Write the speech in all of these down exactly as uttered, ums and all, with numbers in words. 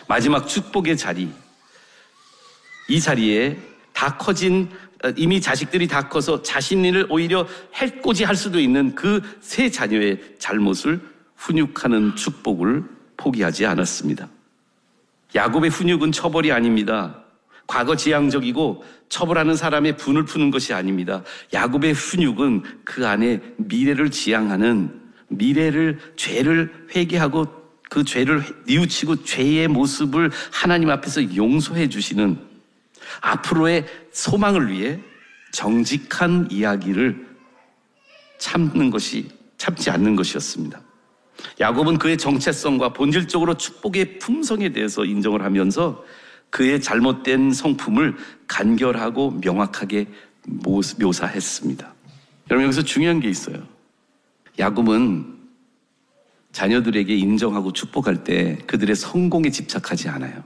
마지막 축복의 자리, 이 자리에 다 커진, 이미 자식들이 다 커서 자신을 오히려 해코지 할 수도 있는 그 세 자녀의 잘못을 훈육하는 축복을 포기하지 않았습니다. 야곱의 훈육은 처벌이 아닙니다. 과거 지향적이고 처벌하는 사람의 분을 푸는 것이 아닙니다. 야곱의 훈육은 그 안에 미래를 지향하는, 미래를, 죄를 회개하고 그 죄를 뉘우치고 죄의 모습을 하나님 앞에서 용서해 주시는, 앞으로의 소망을 위해 정직한 이야기를 참는 것이, 참지 않는 것이었습니다. 야곱은 그의 정체성과 본질적으로 축복의 품성에 대해서 인정을 하면서 그의 잘못된 성품을 간결하고 명확하게 묘사했습니다. 여러분, 여기서 중요한 게 있어요. 야곱은 자녀들에게 인정하고 축복할 때 그들의 성공에 집착하지 않아요.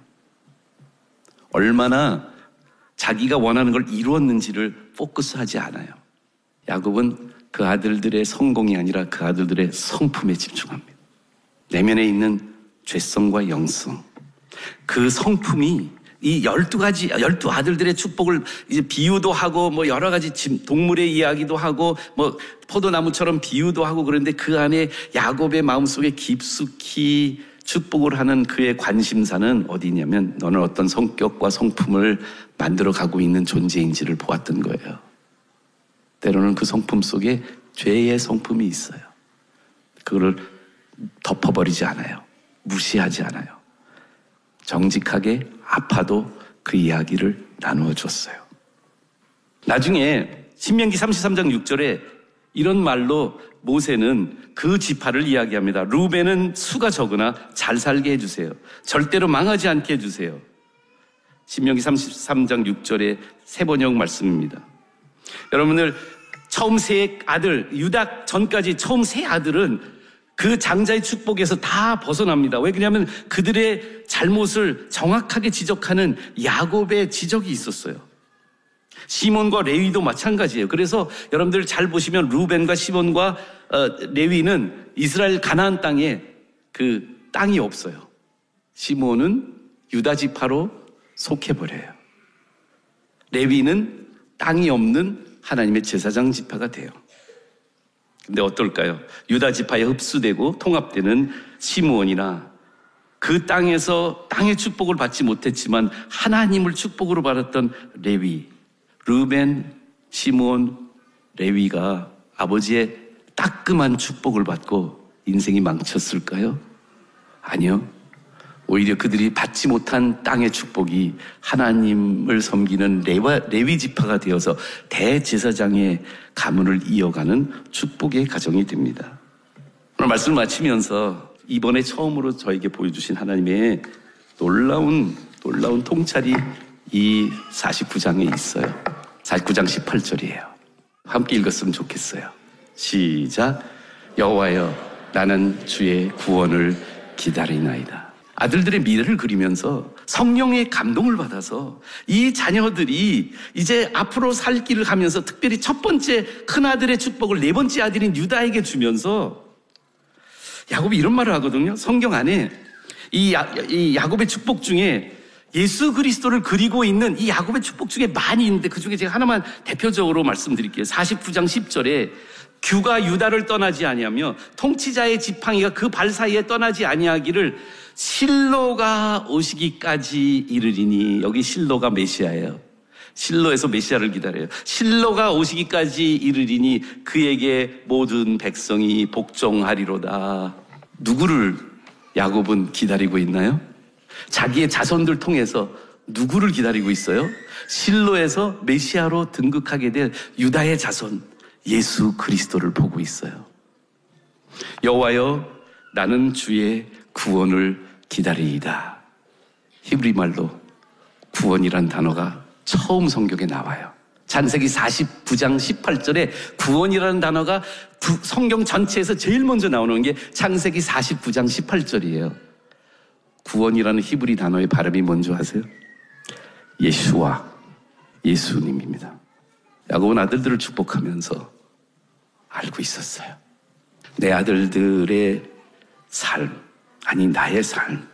얼마나 자기가 원하는 걸 이루었는지를 포커스하지 않아요. 야곱은 그 아들들의 성공이 아니라 그 아들들의 성품에 집중합니다. 내면에 있는 죄성과 영성, 그 성품이 이 열두 가지, 열두 아들들의 축복을 이제 비유도 하고 뭐 여러 가지 동물의 이야기도 하고 뭐 포도나무처럼 비유도 하고 그런데 그 안에 야곱의 마음속에 깊숙이 축복을 하는 그의 관심사는 어디냐면 너는 어떤 성격과 성품을 만들어 가고 있는 존재인지를 보았던 거예요. 때로는 그 성품 속에 죄의 성품이 있어요. 그거를 덮어버리지 않아요. 무시하지 않아요. 정직하게 아파도 그 이야기를 나누어 줬어요. 나중에 신명기 삼십삼 장 육 절에 이런 말로 모세는 그 지파를 이야기합니다. 루벤은 수가 적으나 잘 살게 해주세요. 절대로 망하지 않게 해주세요. 신명기 삼십삼 장 육 절의 세번역 말씀입니다. 여러분들, 처음 세 아들, 유다 전까지 처음 세 아들은 그 장자의 축복에서 다 벗어납니다. 왜 그러냐면 그들의 잘못을 정확하게 지적하는 야곱의 지적이 있었어요. 시몬과 레위도 마찬가지예요. 그래서 여러분들 잘 보시면 루벤과 시몬과 어, 레위는 이스라엘 가나안 땅에 그 땅이 없어요. 시몬은 유다 지파로 속해버려요. 레위는 땅이 없는 하나님의 제사장 지파가 돼요. 근데 어떨까요? 유다 지파에 흡수되고 통합되는 시므온이나 그 땅에서 땅의 축복을 받지 못했지만 하나님을 축복으로 받았던 레위, 르벤, 시므온, 레위가 아버지의 따끔한 축복을 받고 인생이 망쳤을까요? 아니요. 오히려 그들이 받지 못한 땅의 축복이 하나님을 섬기는 레와, 레위 지파가 되어서 대제사장의 가문을 이어가는 축복의 가정이 됩니다. 오늘 말씀을 마치면서 이번에 처음으로 저에게 보여주신 하나님의 놀라운 놀라운 통찰이 이 사십구 장에 있어요. 사십구 장 십팔 절이에요. 함께 읽었으면 좋겠어요. 시작. 여호와여, 나는 주의 구원을 기다리나이다. 아들들의 미래를 그리면서 성령의 감동을 받아서 이 자녀들이 이제 앞으로 살 길을 가면서 특별히 첫 번째 큰아들의 축복을 네 번째 아들인 유다에게 주면서 야곱이 이런 말을 하거든요. 성경 안에 이, 야, 이 야곱의 축복 중에 예수 그리스도를 그리고 있는 이 야곱의 축복 중에 많이 있는데 그 중에 제가 하나만 대표적으로 말씀드릴게요. 사십구 장 십 절에 규가 유다를 떠나지 아니하며 통치자의 지팡이가 그 발 사이에 떠나지 아니하기를 실로가 오시기까지 이르리니. 여기 실로가 메시아예요. 실로에서 메시아를 기다려요. 실로가 오시기까지 이르리니 그에게 모든 백성이 복종하리로다. 누구를 야곱은 기다리고 있나요? 자기의 자손들 통해서 누구를 기다리고 있어요? 실로에서 메시아로 등극하게 될 유다의 자손 예수 그리스도를 보고 있어요. 여호와여, 나는 주의 구원을 기다리이다. 히브리 말로 구원이란 단어가 처음 성경에 나와요. 창세기 사십구 장 십팔 절에 구원이라는 단어가 성경 전체에서 제일 먼저 나오는 게 창세기 사십구 장 십팔 절이에요. 구원이라는 히브리 단어의 발음이 뭔지 아세요? 예수와 예수님입니다. 야곱은 아들들을 축복하면서 알고 있었어요. 내 아들들의 삶, 아니 나의 삶,